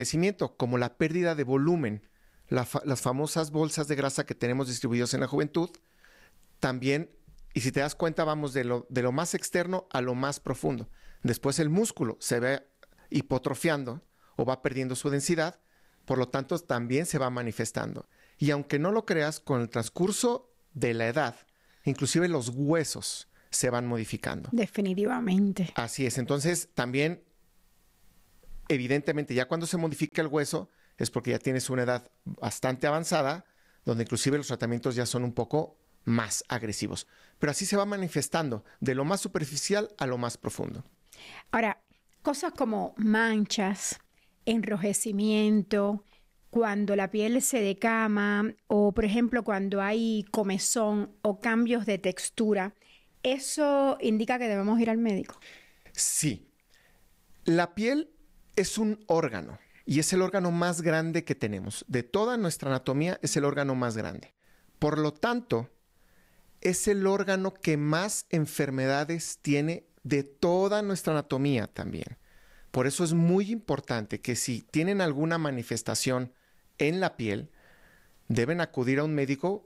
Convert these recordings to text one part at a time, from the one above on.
envejecimiento, como la pérdida de volumen, las famosas bolsas de grasa que tenemos distribuidos en la juventud, también, y si te das cuenta, vamos de lo más externo a lo más profundo. Después el músculo se ve hipotrofiando o va perdiendo su densidad, por lo tanto también se va manifestando. Y aunque no lo creas, con el transcurso de la edad, inclusive los huesos se van modificando. Definitivamente. Así es, entonces también, evidentemente, ya cuando se modifica el hueso, es porque ya tienes una edad bastante avanzada, donde inclusive los tratamientos ya son un poco más agresivos. Pero así se va manifestando, de lo más superficial a lo más profundo. Ahora, cosas como manchas, enrojecimiento, cuando la piel se decama o, por ejemplo, cuando hay comezón o cambios de textura, ¿eso indica que debemos ir al médico? Sí. La piel es un órgano y es el órgano más grande que tenemos. De toda nuestra anatomía es el órgano más grande. Por lo tanto, es el órgano que más enfermedades tiene de toda nuestra anatomía también. Por eso es muy importante que si tienen alguna manifestación en la piel, deben acudir a un médico,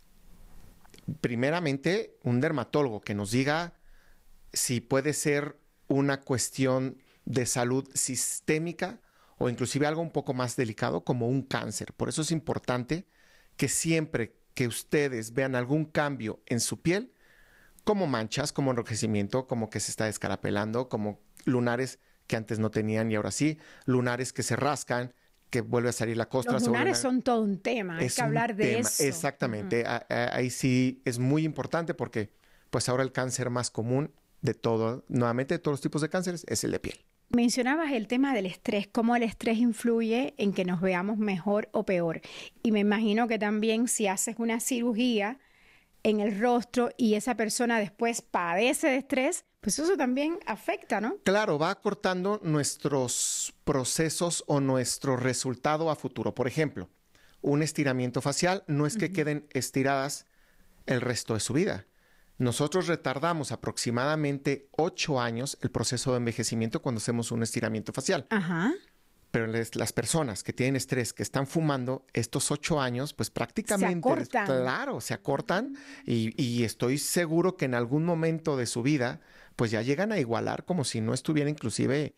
primeramente un dermatólogo, que nos diga si puede ser una cuestión de salud sistémica o inclusive algo un poco más delicado como un cáncer. Por eso es importante que siempre que ustedes vean algún cambio en su piel, como manchas, como enrojecimiento, como que se está descarapelando, como lunares que antes no tenían y ahora sí, lunares que se rascan, que vuelve a salir la costra. Los lunares son todo un tema, hay que hablar de eso. Exactamente, ahí sí es muy importante porque pues ahora el cáncer más común de todo, nuevamente de todos los tipos de cánceres, es el de piel. Mencionabas el tema del estrés, cómo el estrés influye en que nos veamos mejor o peor. Y me imagino que también si haces una cirugía en el rostro y esa persona después padece de estrés, pues eso también afecta, ¿no? Claro, va acortando nuestros procesos o nuestro resultado a futuro. Por ejemplo, un estiramiento facial no es que queden estiradas el resto de su vida. Nosotros retardamos aproximadamente 8 años el proceso de envejecimiento cuando hacemos un estiramiento facial. Ajá. Pero las personas que tienen estrés, que están fumando, estos 8 años, pues prácticamente... Se acortan. Claro, se acortan y estoy seguro que en algún momento de su vida, pues ya llegan a igualar como si no estuviera inclusive,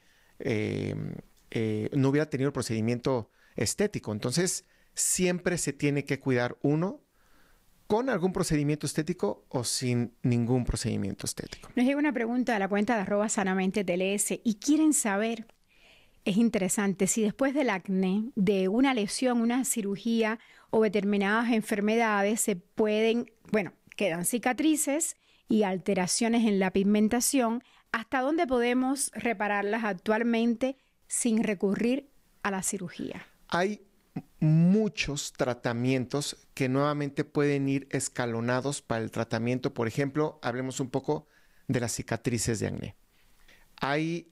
no hubiera tenido el procedimiento estético. Entonces, siempre se tiene que cuidar uno con algún procedimiento estético o sin ningún procedimiento estético. Nos llega una pregunta a la cuenta de @sanamentetls y quieren saber, es interesante, si después del acné, de una lesión, una cirugía o determinadas enfermedades se pueden, quedan cicatrices y alteraciones en la pigmentación, ¿hasta dónde podemos repararlas actualmente sin recurrir a la cirugía? Hay muchos tratamientos que nuevamente pueden ir escalonados para el tratamiento. Por ejemplo, hablemos un poco de las cicatrices de acné. Hay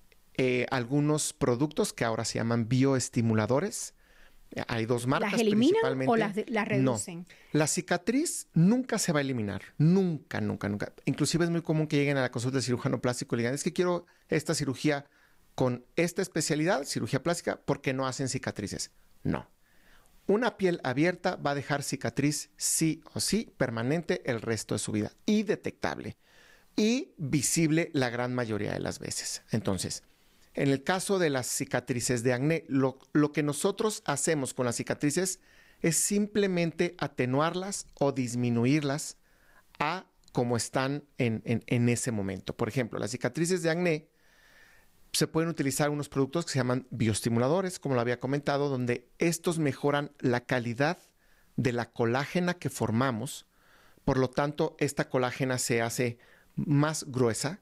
algunos productos que ahora se llaman bioestimuladores. Hay dos marcas. ¿Las eliminan principalmente. o las reducen? No. La cicatriz nunca se va a eliminar. Nunca, nunca, nunca. Inclusive es muy común que lleguen a la consulta del cirujano plástico y le digan, es que quiero esta cirugía con esta especialidad, cirugía plástica, porque no hacen cicatrices. No. Una piel abierta va a dejar cicatriz sí o sí permanente el resto de su vida y detectable y visible la gran mayoría de las veces. Entonces, en el caso de las cicatrices de acné, lo que nosotros hacemos con las cicatrices es simplemente atenuarlas o disminuirlas a como están en ese momento. Por ejemplo, las cicatrices de acné se pueden utilizar unos productos que se llaman bioestimuladores, como lo había comentado, donde estos mejoran la calidad de la colágena que formamos. Por lo tanto, esta colágena se hace más gruesa,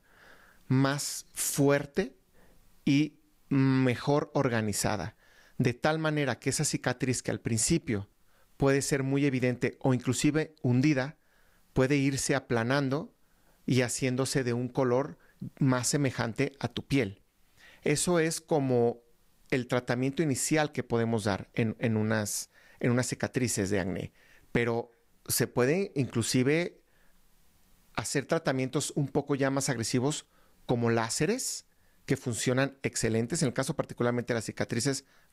más fuerte y mejor organizada. De tal manera que esa cicatriz que al principio puede ser muy evidente o inclusive hundida, puede irse aplanando y haciéndose de un color más semejante a tu piel. Eso es como el tratamiento inicial que podemos dar en unas cicatrices de acné. Pero se puede inclusive hacer tratamientos un poco ya más agresivos como láseres que funcionan excelentes. En el caso particularmente de las cicatrices,